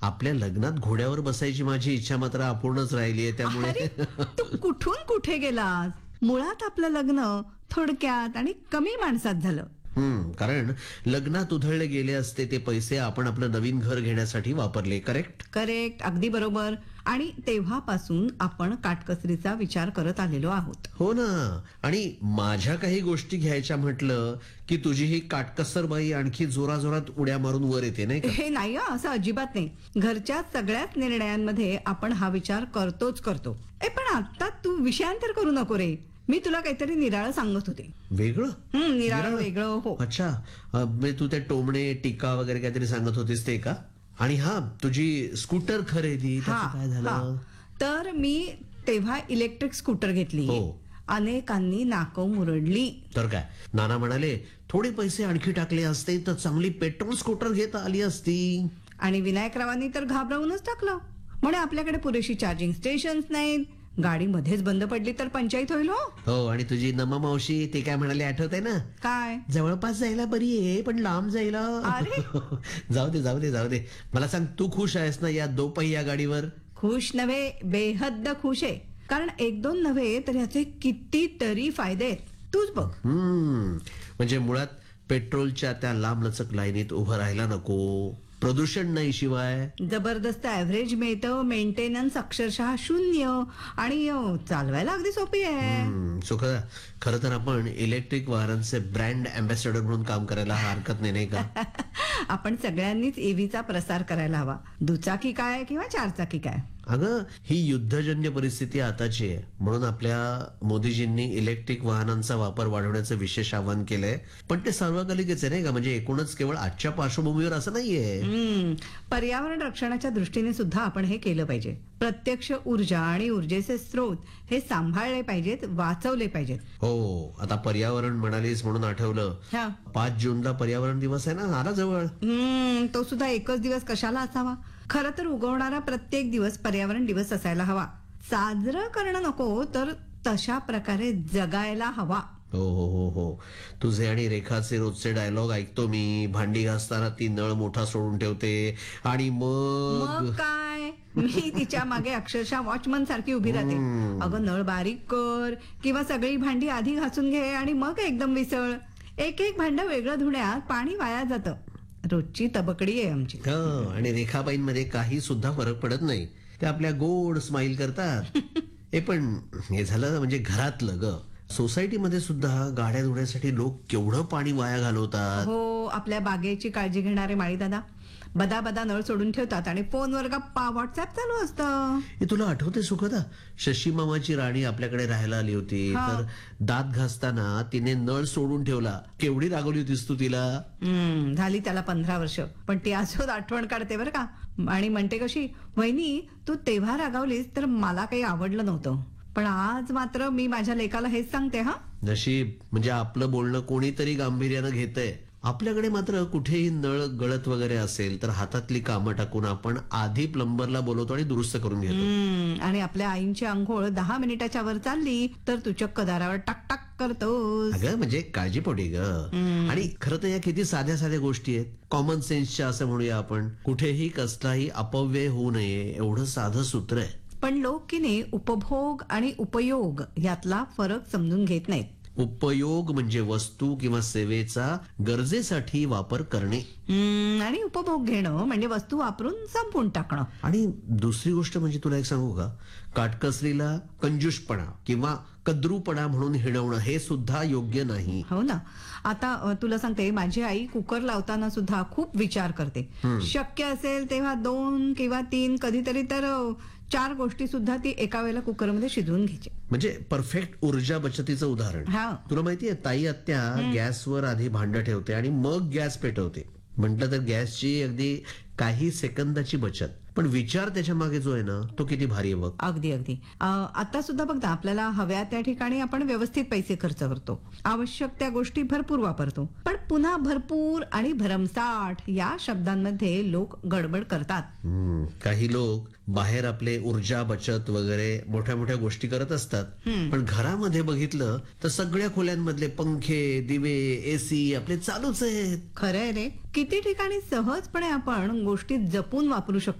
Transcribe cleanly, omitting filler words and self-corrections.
आपल्या लग्नात घोड्यावर बसायची माझी इच्छा मात्र अपूर्णच राहिली आहे, त्यामुळे अरे तू कुठून कुठे गेलास? मुळात आपलं लग्न थोडक्यात आणि कमी माणसात झालं. कारण लग्नात उधळले गेले असते ते पैसे आपण आपलं नवीन घर घेण्यासाठी वापरले. करेक्ट. करेक्ट, अगदी बरोबर. आणि तेव्हापासून आपण काटकसरीचा विचार करत आलेलो आहोत. हो ना. आणि माझ्या काही गोष्टी घ्यायच्या म्हटलं की तुझी ही काटकसर बाई आणखी जोराजोरात उड्या मारून वर येते, नाही का? हे नाही हं, असं अजिबात नाही. घरच्या सगळ्याच निर्णयांमध्ये आपण हा विचार करतोच करतो. पण आता तू विषयांतर करू नको रे. मी तुला काहीतरी निराळं सांगत होते. वेगळं? निराळं वेगळं. हो. अच्छा, म्हणजे तू त्या टोमणे टीका वगैरे काहीतरी सांगत होतीस ते का? आणि तुझी स्कूटर खरेदी त्याचं काय झालं? तर मी तेव्हा इलेक्ट्रिक स्कूटर घेतली. हो. अनेकांनी नाकं मुरडली. तर काय, नाना म्हणाले थोडे पैसे आणखी टाकले असते तर चांगली पेट्रोल स्कूटर घेता आली असती. आणि विनायकरावांनी तर घाबरवूनच टाकलं. म्हणे आपल्याकडे पुरेशी चार्जिंग स्टेशन्स नाहीत, गाडी मध्येच बंद पडली तर पंचायत होईल. हो. आणि तुझी नमा मावशी ते काय म्हणाले आठवत आहे ना? काय? जवळपास जायला बरी आहे पण लांब जायला. अरे जाऊ दे जाऊ दे जाऊ दे. मला सांग, तू खुश आहेस ना या दोपहिया गाडीवर? खुश नव्हे, बेहद्द खुश आहे. कारण एक दोन नव्हे तर याचे कितीतरी फायदे आहेत. तूच बघ. म्हणजे मुळात पेट्रोलच्या त्या लांबलचक लाईनीत उभं राहायला नको, प्रदूषण नाही, शिवाय जबरदस्त ऍव्हरेज मिळतं, मेंटेनन्स अक्षरशः शून्य, आणि चालवायला अगदी सोपी आहे. सुखदा, खरं तर आपण इलेक्ट्रिक वाहनांचे ब्रँड अँबॅसेडर म्हणून काम करायला हरकत नाही का? आपण सगळ्यांनीच ईव्हीचा प्रसार करायला हवा. दुचाकी काय किंवा चारचाकी काय. अगं, ही युद्धजन्य परिस्थिती आताची आहे, म्हणून आपल्या मोदीजींनी इलेक्ट्रिक वाहनांचा वापर वाढवण्याचं विशेष आवाहन केलंय. पण ते सार्वकालिकच आहे, नाही का? म्हणजे एकूणच केवळ आजच्या पार्श्वभूमीवर असं नाहीये. पर्यावरण रक्षणाच्या दृष्टीने सुद्धा आपण हे केलं पाहिजे. प्रत्यक्ष ऊर्जा आणि ऊर्जेचे स्रोत हे सांभाळले पाहिजेत, वाचवले पाहिजेत. हो. आता पर्यावरण म्हणालीस म्हणून आठवलं, 5 जूनला पर्यावरण दिवस आहे ना, आला जवळ. तो सुद्धा एकच दिवस कशाला असावा? खरं तर उगवणारा प्रत्येक दिवस पर्यावरण दिवस असायला हवा. साजरं करणं नको, तर तशा प्रकारे जगायला हवा. हो हो हो हो. तुझे आणि रेखाचे रोजचे डायलॉग ऐकतो मी. भांडी घासताना ती नळ मोठा सोडून ठेवते आणि मग काय, मी तिच्या मागे अक्षरशः वॉचमन सारखी उभी राहते. अगं, नळ बारीक कर किंवा सगळी भांडी आधी घासून घे आणि मग एकदम विसळ. एक एक भांड वेगळं धुण्यात पाणी वाया जातं. रोजची तबकडी आहे आमची. आणि रेखाबाईंमध्ये काही सुद्धा फरक पडत नाही. ते आपल्या गोड स्माइल करतात. पण हे झालं म्हणजे घरातलं ग. सोसायटीमध्ये सुद्धा गाड्या धुण्यासाठी लोक केवढं पाणी वाया घालवतात. हो. आपल्या बागेची काळजी घेणारे माळी दादा बदा बदा नळ सोडून ठेवतात आणि फोनवर गप्पा, व्हॉट्सअप चालू असतं. हे तुला आठवते सुखदा, शशी मामाची राणी आपल्याकडे राहायला आली होती, तर दात घासताना तिने नळ सोडून ठेवला. केवढी रागवली होतीस तू तिला? झाली त्याला 15 वर्ष, पण ती अजून आठवण काढते बरं का. आणि म्हणते कशी, वहिनी तू तेव्हा रागावलीस तर मला काही आवडलं नव्हतं, पण आज मात्र मी माझ्या लेकाला हेच सांगते. नशीब म्हणजे आपलं बोलणं कोणीतरी गांभीर्यानं घेतंय. आपल्याकडे मात्र कुठेही नळ गळत वगैरे असेल तर हातातली कामं टाकून आपण आधी प्लंबरला बोलवतो आणि दुरुस्त करून घेतो. आणि आपल्या आईंची अंघोळ 10 मिनिटाच्या वर चालली तर तू चक्क दारावर टाक टाक करतोस. अगं, म्हणजे काळजीपोटी ग. आणि खरं तर या किती साध्या साध्या गोष्टी आहेत, कॉमन सेन्सच्या असं म्हणूया आपण. कुठेही कसलाही अपव्यय होऊ नये एवढं साधं सूत्र आहे. पण लोक की नाही उपभोग आणि उपयोग यातला फरक समजून घेत नाहीत. उपयोग म्हणजे वस्तू किंवा सेवेचा गरजेसाठी वापर करणे, आणि उपभोग घेणं म्हणजे वस्तू वापरून संपवून टाकणं. आणि दुसरी गोष्ट म्हणजे तुला एक सांगू का, काटकसरीला कंजूषपणा किंवा कद्रूपणा म्हणून हिणवणं हे सुद्धा योग्य नाही. हो ना. आता तुला सांगते, माझी आई कुकर लावताना सुद्धा खूप विचार करते. शक्य असेल तेव्हा 2 किंवा 3, कधीतरी तर 4 गोष्टी सुद्धा ती एका वेळेला कुकरमध्ये शिजवून घ्यायची. म्हणजे परफेक्ट ऊर्जा बचतीचं उदाहरण. तुला माहितीये, ताई आत्या गॅसवर आधी भांड ठेवते आणि मग गॅस पेटवते. म्हटलं तर गॅसची अगदी काही सेकंदाची बचत, पण विचार त्याच्या मागे जो आहे ना तो किती भारी आहे बघ. अगदी अगदी. आता सुद्धा बघ ना, आपल्याला हव्या त्या ठिकाणी आपण व्यवस्थित पैसे खर्च करतो, आवश्यक त्या गोष्टी भरपूर वापरतो, पण पुन्हा भरपूर आणि भरमसाठ या शब्दांमध्ये लोक गडबड करतात. काही लोक बाहेर आपले ऊर्जा बचत वगैरे मोठ्या मोठ्या गोष्टी करत असतात, पण घरामध्ये बघितलं तर सगळ्या खोल्यांमधले पंखे, दिवे, एसी आपले चालूच आहेत. खरंय रे. किती ठिकाणी सहजपणे आपण गोष्टी जपून वापरू शकतो